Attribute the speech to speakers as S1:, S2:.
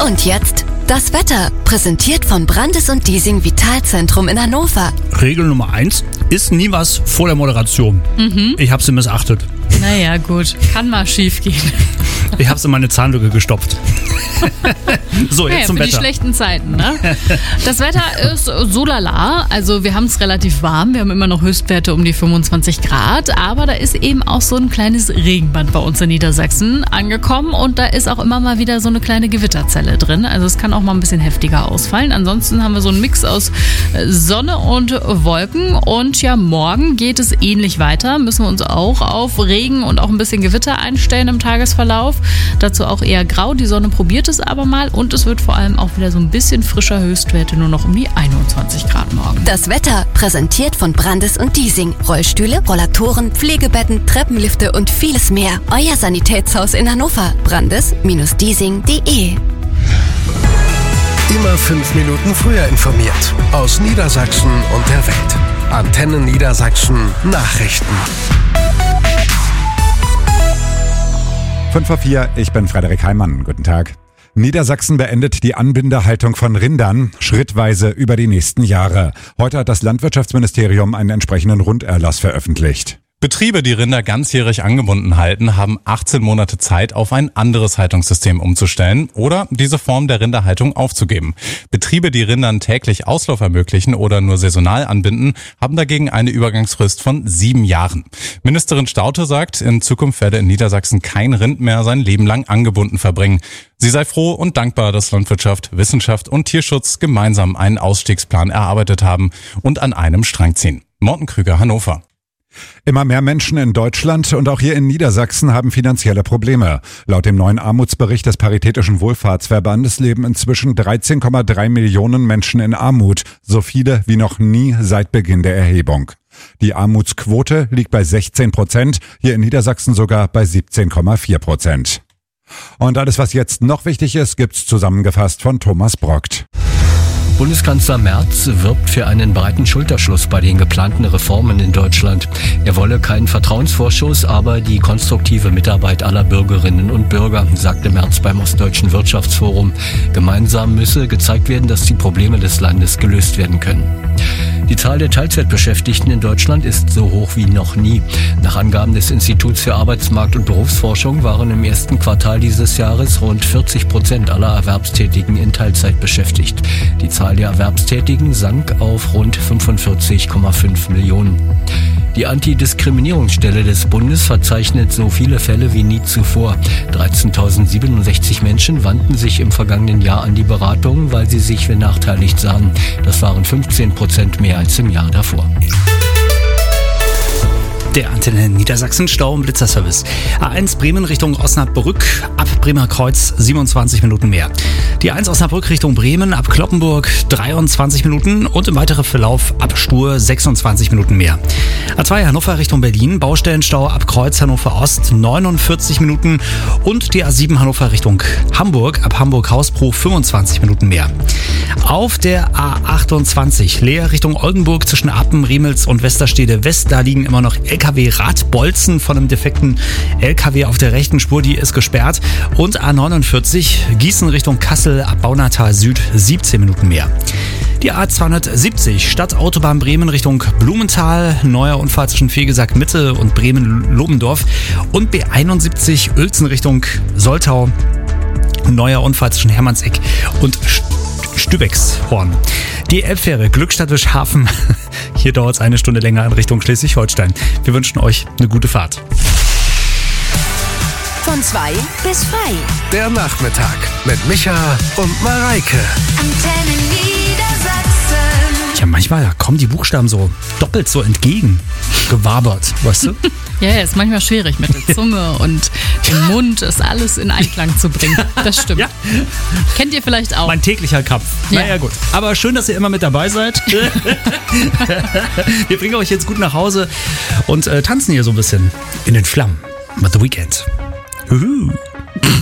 S1: Und jetzt das Wetter, präsentiert von Brandes und Diesing Vitalzentrum in Hannover.
S2: Regel Nummer 1, ist nie was vor der Moderation. Ich habe sie missachtet.
S3: Naja, gut, kann mal schief gehen.
S2: Ich habe sie in meine Zahnlücke gestopft. So, jetzt zum
S3: für
S2: Wetter.
S3: Die schlechten Zeiten, ne? Das Wetter ist so lala, also wir haben es relativ warm, wir haben immer noch Höchstwerte um die 25 Grad, aber da ist eben auch so ein kleines Regenband bei uns in Niedersachsen angekommen und da ist auch immer mal wieder so eine kleine Gewitterzelle drin, also es kann auch mal ein bisschen heftiger ausfallen. Ansonsten haben wir so einen Mix aus Sonne und Wolken und ja, morgen geht es ähnlich weiter, müssen wir uns auch auf Regen und auch ein bisschen Gewitter einstellen im Tagesverlauf. Dazu auch eher grau, die Sonne probiert es aber mal und es wird vor allem auch wieder so ein bisschen frischer, Höchstwerte nur noch um die 21 Grad morgen.
S1: Das Wetter, präsentiert von Brandes und Diesing. Rollstühle, Rollatoren, Pflegebetten, Treppenlifte und vieles mehr. Euer Sanitätshaus in Hannover. brandes-diesing.de.
S4: Immer 5 Minuten früher informiert. Aus Niedersachsen und der Welt. Antenne Niedersachsen Nachrichten.
S5: 5:04, ich bin Frederik Heimann. Guten Tag. Niedersachsen beendet die Anbindehaltung von Rindern schrittweise über die nächsten Jahre. Heute hat das Landwirtschaftsministerium einen entsprechenden Runderlass veröffentlicht.
S6: Betriebe, die Rinder ganzjährig angebunden halten, haben 18 Monate Zeit, auf ein anderes Haltungssystem umzustellen oder diese Form der Rinderhaltung aufzugeben. Betriebe, die Rindern täglich Auslauf ermöglichen oder nur saisonal anbinden, haben dagegen eine Übergangsfrist von 7 Jahren. Ministerin Staudte sagt, in Zukunft werde in Niedersachsen kein Rind mehr sein Leben lang angebunden verbringen. Sie sei froh und dankbar, dass Landwirtschaft, Wissenschaft und Tierschutz gemeinsam einen Ausstiegsplan erarbeitet haben und an einem Strang ziehen. Morten Krüger, Hannover.
S5: Immer mehr Menschen in Deutschland und auch hier in Niedersachsen haben finanzielle Probleme. Laut dem neuen Armutsbericht des Paritätischen Wohlfahrtsverbandes leben inzwischen 13,3 Millionen Menschen in Armut, so viele wie noch nie seit Beginn der Erhebung. Die Armutsquote liegt bei 16%, hier in Niedersachsen sogar bei 17,4%. Und alles, was jetzt noch wichtig ist, gibt's zusammengefasst von Thomas Brockt.
S7: Bundeskanzler Merz wirbt für einen breiten Schulterschluss bei den geplanten Reformen in Deutschland. Er wolle keinen Vertrauensvorschuss, aber die konstruktive Mitarbeit aller Bürgerinnen und Bürger, sagte Merz beim Ostdeutschen Wirtschaftsforum. Gemeinsam müsse gezeigt werden, dass die Probleme des Landes gelöst werden können. Die Zahl der Teilzeitbeschäftigten in Deutschland ist so hoch wie noch nie. Nach Angaben des Instituts für Arbeitsmarkt- und Berufsforschung waren im ersten Quartal dieses Jahres rund 40% aller Erwerbstätigen in Teilzeit beschäftigt. Die Zahl der Erwerbstätigen sank auf rund 45,5 Millionen. Die Antidiskriminierungsstelle des Bundes verzeichnet so viele Fälle wie nie zuvor. 13.067 Menschen wandten sich im vergangenen Jahr an die Beratung, weil sie sich benachteiligt sahen. Das waren 15% mehr als im Jahr davor.
S2: Der Antenne Niedersachsen Stau- und Blitzerservice. A1 Bremen Richtung Osnabrück, ab Bremer Kreuz 27 Minuten mehr. Die A1 Osnabrück Richtung Bremen, ab Cloppenburg 23 Minuten und im weiteren Verlauf ab Stur 26 Minuten mehr. A2 Hannover Richtung Berlin, Baustellenstau ab Kreuz Hannover Ost 49 Minuten und die A7 Hannover Richtung Hamburg, ab Hamburg-Hausbruch 25 Minuten mehr. Auf der A28 Leer Richtung Oldenburg zwischen Appen, Riemels und Westerstede West, da liegen immer noch LKW-Radbolzen von einem defekten LKW auf der rechten Spur, die ist gesperrt. Und A49 Gießen Richtung Kassel ab Baunatal Süd 17 Minuten mehr. Die A270 Stadtautobahn Bremen Richtung Blumenthal, neuer Unfall zwischen Fegesack Mitte und Bremen-Lobendorf und B71 Uelzen Richtung Soltau, neuer Unfall zwischen Hermannseck und Stübexhorn. Die Elbfähre Glückstadt-Wischhafen, hier dauert es eine Stunde länger in Richtung Schleswig-Holstein. Wir wünschen euch eine gute Fahrt.
S1: Von 2 bis frei.
S4: Der Nachmittag mit Micha und Mareike.
S1: Antenne Niedersachsen.
S2: Ja, manchmal kommen die Buchstaben so doppelt so entgegen. Gewabert, weißt du?
S3: Ja, ist manchmal schwierig mit der Zunge und dem Mund, ist alles in Einklang zu bringen. Das stimmt.
S2: Ja.
S3: Kennt ihr vielleicht auch.
S2: Mein täglicher Kampf.
S3: Ja.
S2: Naja, gut. Aber schön, dass ihr immer mit dabei seid. Wir bringen euch jetzt gut nach Hause und tanzen hier so ein bisschen in den Flammen. Mit The Weeknd. Juhu.